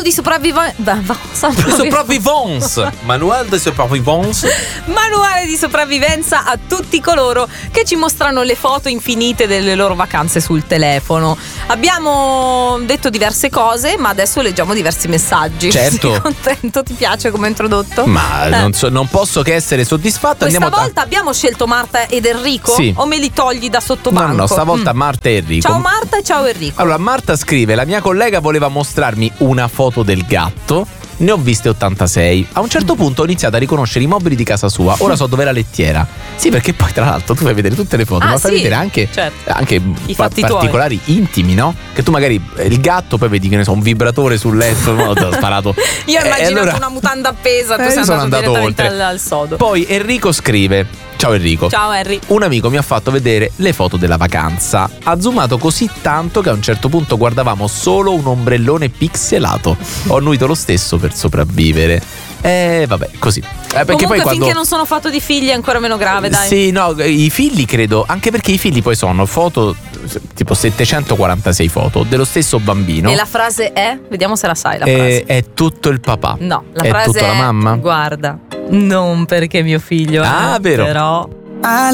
di sopravvivenza. Manuale di sopravvivance. Manuale di sopravvivenza a tutti coloro che ci mostrano le foto infinite delle loro vacanze sul telefono. Abbiamo detto diverse cose, ma adesso leggiamo diversi messaggi. Certo. Sei contento? Ti piace come introdotto? Ma non posso che essere soddisfatto. Questa volta abbiamo scelto Marta ed Enrico? Sì. O me li togli da sottobanco? No, stavolta Marta e Enrico. Ciao Marta e ciao Enrico. Allora, Marta scrive: la mia collega voleva mostrarmi una foto del gatto. Ne ho viste 86. A un certo punto ho iniziato a riconoscere i mobili di casa sua. Ora so dov'è la lettiera. Sì, perché poi tra l'altro tu fai vedere tutte le foto, ma fai vedere anche, certo, anche i fatti particolari intimi, no? Che tu magari il gatto poi vedi che ne so, un vibratore sul letto, no? Ti ho sparato. Io ho immaginato allora, una mutanda appesa, tu sei sono andato direttamente oltre. al sodo. Poi Enrico scrive: ciao Enrico. Ciao Henry. Un amico mi ha fatto vedere le foto della vacanza. Ha zoomato così tanto che a un certo punto guardavamo solo un ombrellone pixelato. Ho annuito lo stesso per sopravvivere. Vabbè, così. Perché Comunque poi finché non sono fatto di figli è ancora meno grave, dai. Sì, no, i figli credo, anche perché i figli poi sono foto, tipo 746 foto dello stesso bambino. E la frase è? Vediamo se la sai la frase. È tutto il papà. No, la è frase tutta la mamma? Guarda, non perché mio figlio vero. però